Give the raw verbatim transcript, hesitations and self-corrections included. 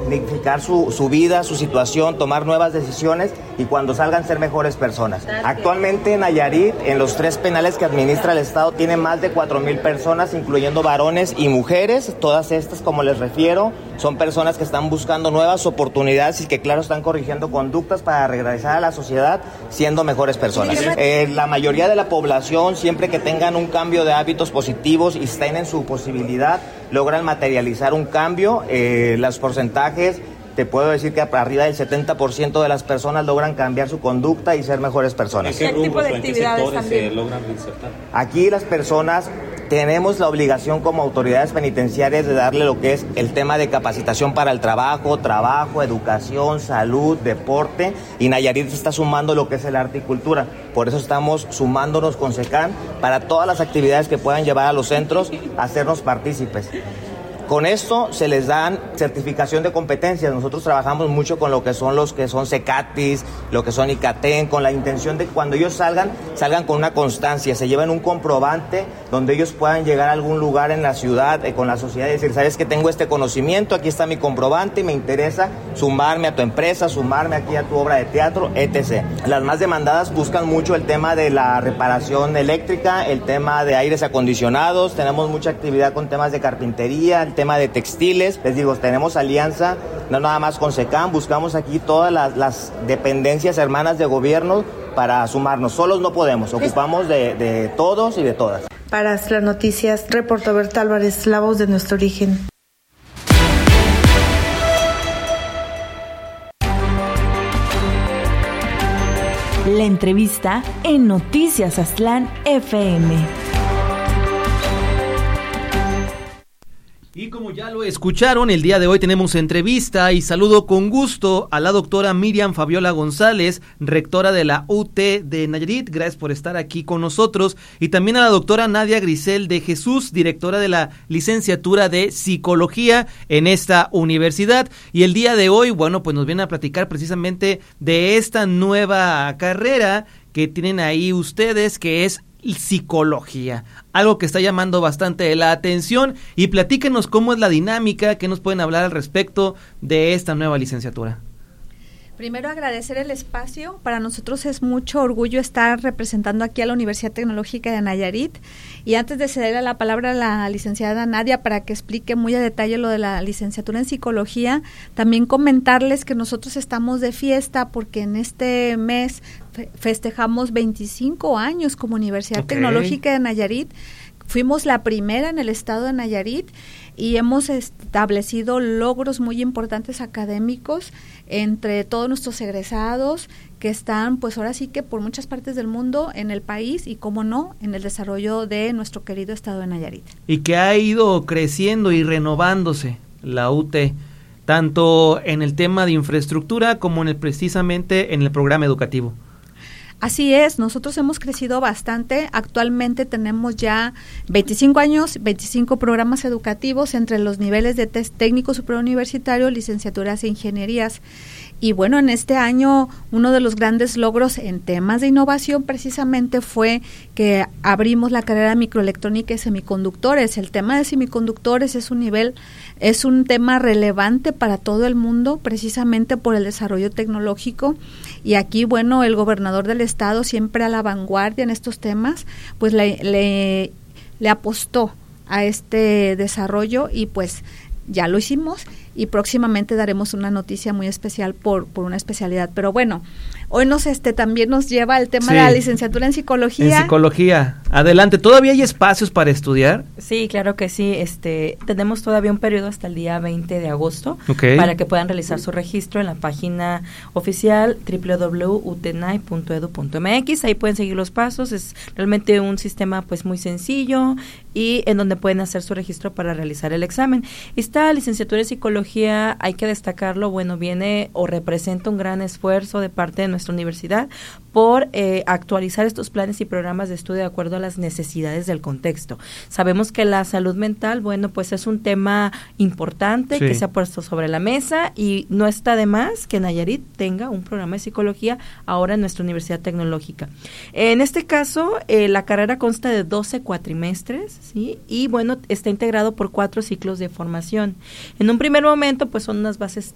dignificar su, su vida, su situación, tomar nuevas decisiones y cuando salgan ser mejores personas. Actualmente en Nayarit, en los tres penales que administra el Estado, tiene más de cuatro mil personas, incluyendo varones y mujeres. Todas estas, como les refiero, son personas que están buscando nuevas oportunidades y que, claro, están corrigiendo conductas para regresar a la sociedad siendo mejores personas. Eh, la mayoría de la población, siempre que tengan un cambio de hábitos positivos y estén en su posibilidad, logran materializar un cambio. Eh, los porcentajes, te puedo decir que arriba del setenta por ciento de las personas logran cambiar su conducta y ser mejores personas. ¿En qué tipo de actividades también se logran reinsertar? Aquí las personas tenemos la obligación como autoridades penitenciarias de darle lo que es el tema de capacitación para el trabajo, trabajo, educación, salud, deporte, y Nayarit está sumando lo que es el arte y cultura. Por eso estamos sumándonos con SECAN para todas las actividades que puedan llevar a los centros a hacernos partícipes. Con esto se les dan certificación de competencias. Nosotros trabajamos mucho con lo que son los que son CECATIS, lo que son ICATEN, con la intención de que cuando ellos salgan, salgan con una constancia, se lleven un comprobante donde ellos puedan llegar a algún lugar en la ciudad, eh, con la sociedad y decir, sabes que tengo este conocimiento, aquí está mi comprobante y me interesa sumarme a tu empresa, sumarme aquí a tu obra de teatro, etcétera. Las más demandadas buscan mucho el tema de la reparación eléctrica, el tema de aires acondicionados, tenemos mucha actividad con temas de carpintería, el tema de textiles. Les digo, tenemos alianza, no nada más con SECAN, buscamos aquí todas las, las dependencias hermanas de gobierno para sumarnos. Solos no podemos, ocupamos de, de todos y de todas. Para las noticias, reportó Berta Álvarez, la voz de nuestro origen. La entrevista en Noticias Aztlán F M. Y como ya lo escucharon, el día de hoy tenemos entrevista y saludo con gusto a la doctora Miriam Fabiola González, rectora de la U T de Nayarit. Gracias por estar aquí con nosotros. Y también a la doctora Nadia Grisel de Jesús, directora de la licenciatura de Psicología en esta universidad. Y el día de hoy, bueno, pues nos vienen a platicar precisamente de esta nueva carrera que tienen ahí ustedes, que es psicología, algo que está llamando bastante la atención. Y platíquenos cómo es la dinámica, qué nos pueden hablar al respecto de esta nueva licenciatura. Primero, agradecer el espacio. Para nosotros es mucho orgullo estar representando aquí a la Universidad Tecnológica de Nayarit. Y antes de cederle la palabra a la licenciada Nadia para que explique muy a detalle lo de la licenciatura en psicología, también comentarles que nosotros estamos de fiesta porque en este mes fe- festejamos veinticinco años como Universidad okay. Tecnológica de Nayarit. Fuimos la primera en el estado de Nayarit y hemos establecido logros muy importantes académicos entre todos nuestros egresados que están, pues ahora sí que por muchas partes del mundo, en el país y, cómo no, en el desarrollo de nuestro querido estado de Nayarit. Y que ha ido creciendo y renovándose la U T, tanto en el tema de infraestructura como en el, precisamente en el programa educativo. Así es, nosotros hemos crecido bastante. Actualmente tenemos ya veinticinco años, veinticinco programas educativos entre los niveles de test técnico superior universitario, licenciaturas e ingenierías. Y bueno, en este año uno de los grandes logros en temas de innovación precisamente fue que abrimos la carrera de microelectrónica y semiconductores. El tema de semiconductores es un nivel, es un tema relevante para todo el mundo, precisamente por el desarrollo tecnológico. Y aquí, bueno, el gobernador del estado, siempre a la vanguardia en estos temas, pues le, le, le apostó a este desarrollo y pues ya lo hicimos. Y próximamente daremos una noticia muy especial por, por una especialidad. Pero bueno, hoy nos este también nos lleva el tema sí. de la licenciatura en psicología. En psicología. Adelante, ¿todavía hay espacios para estudiar? Sí, claro que sí. Este, tenemos todavía un periodo hasta el día veinte de agosto okay. para que puedan realizar su registro en la página oficial doble u doble u doble u punto u t n a i punto e d u punto m x. Ahí pueden seguir los pasos. Es realmente un sistema pues muy sencillo y en donde pueden hacer su registro para realizar el examen. Esta licenciatura en psicología, hay que destacarlo, bueno, viene o representa un gran esfuerzo de parte de nuestra universidad por eh, actualizar estos planes y programas de estudio de acuerdo a las necesidades del contexto. Sabemos que la salud mental, bueno, pues es un tema importante sí. que se ha puesto sobre la mesa y no está de más que Nayarit tenga un programa de psicología ahora en nuestra Universidad Tecnológica. En este caso, eh, la carrera consta de doce cuatrimestres, ¿sí? Y bueno, está integrado por cuatro ciclos de formación. En un primer momento, pues son unas bases